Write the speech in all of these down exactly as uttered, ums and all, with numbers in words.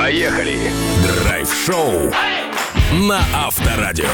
Поехали! Драйв-шоу на Авторадио.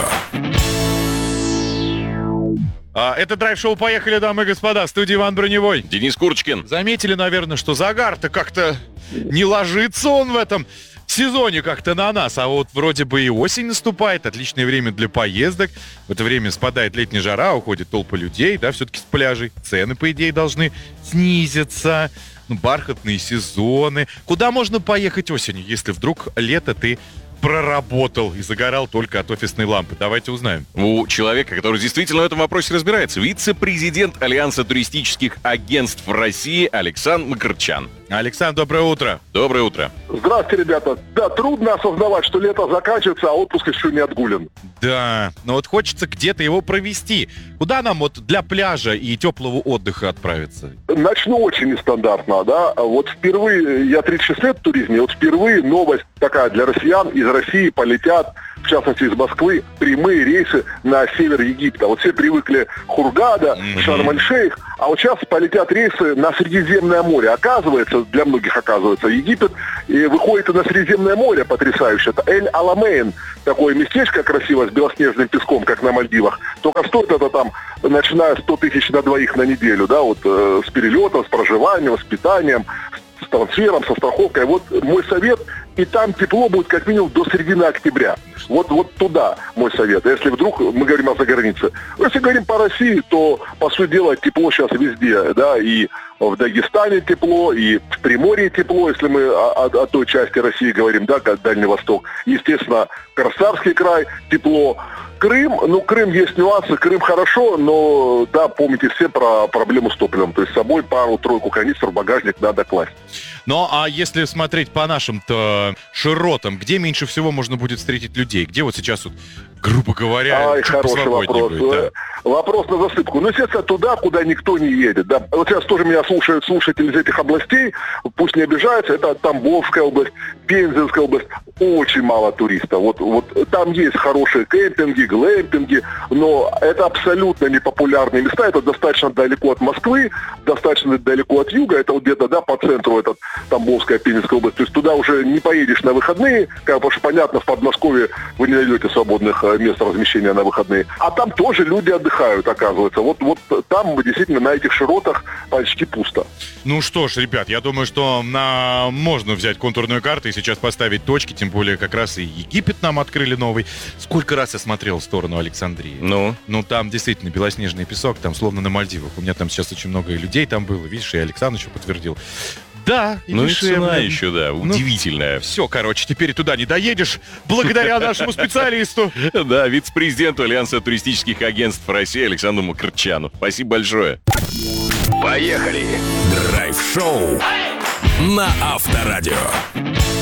А, это драйв-шоу «Поехали, дамы и господа». В студии Иван Броневой. Денис Курочкин. Заметили, наверное, что загар-то как-то не ложится он в этом сезоне как-то на нас. А вот вроде бы и осень наступает, отличное время для поездок. В это время спадает летняя жара, уходит толпа людей, да, все-таки с пляжей. Цены, по идее, должны снизиться. Ну, бархатные сезоны. Куда можно поехать осенью, если вдруг лето ты проработал и загорал только от офисной лампы? Давайте узнаем. У человека, который действительно в этом вопросе разбирается, вице-президент Альянса туристических агентств России Александр Макарчан. Александр, доброе утро. Доброе утро. Здравствуйте, ребята. Да, трудно осознавать, что лето заканчивается, а отпуск еще не отгулен. Да, но вот хочется где-то его провести. Куда нам вот для пляжа и теплого отдыха отправиться? Начну очень нестандартно, да. Вот впервые, я тридцать шесть лет в туризме, вот впервые новость такая для россиян: из России полетят, в частности из Москвы, прямые рейсы на север Египта. Вот все привыкли Хургада, mm-hmm. Шарм-эль-Шейх, а вот сейчас полетят рейсы на Средиземное море. Оказывается, для многих оказывается, Египет и выходит и на Средиземное море потрясающе. Это Эль-Аламейн, такое местечко красивое с белоснежным песком, как на Мальдивах. Только стоит это там, начиная сто тысяч на двоих на неделю, да, вот э, с перелетом, с проживанием, с питанием, с трансфером, со страховкой. Вот мой совет, и там тепло будет как минимум до середины октября. Вот, вот туда мой совет. Если вдруг мы говорим о загранице. Если говорим по России, то, по сути дела, тепло сейчас везде, да, и в Дагестане тепло, и в Приморье тепло, если мы о, о, о той части России говорим, да, как Дальний Восток. Естественно, Краснодарский край тепло. Крым, ну, Крым есть нюансы, Крым хорошо, но, да, помните все про проблему с топливом. То есть с собой пару-тройку канистр в багажник надо класть. Ну, а если смотреть по нашим-то широтам, где меньше всего можно будет встретить людей? Где вот сейчас, вот, грубо говоря, Ай, хороший вопрос. Будет, да? Вопрос на засыпку. Ну, естественно, туда, куда никто не едет. Да. Вот сейчас тоже меня слушают слушатели из этих областей, пусть не обижаются, это Тамбовская область, Пензенская область. Очень мало туристов. Вот, вот там есть хорошие кемпинги, глэмпинги, но это абсолютно непопулярные места. Это достаточно далеко от Москвы, достаточно далеко от юга. Это вот где-то, да, по центру этот Тамбовская, Пензенская область. То есть туда уже не поедешь на выходные, потому что, понятно, в Подмосковье вы не найдете свободных мест размещения на выходные. А там тоже люди отдыхают, оказывается. Вот, вот там действительно на этих широтах почти пусто. Ну что ж, ребят, я думаю, что на... можно взять контурную карту и сейчас поставить точки, тем более как раз и Египет нам открыли новый. Сколько раз я смотрел в сторону Александрии. Ну? Ну, там действительно белоснежный песок, там словно на Мальдивах. У меня там сейчас очень много людей там было, видишь, и Александр еще подтвердил. Да, и ну дешевле. И цена еще, да, ну, удивительная. Все, короче, теперь туда не доедешь, благодаря нашему специалисту. Да, вице-президенту Альянса туристических агентств России Александру Макарчану. Спасибо большое. Поехали! Драйв-шоу на Авторадио.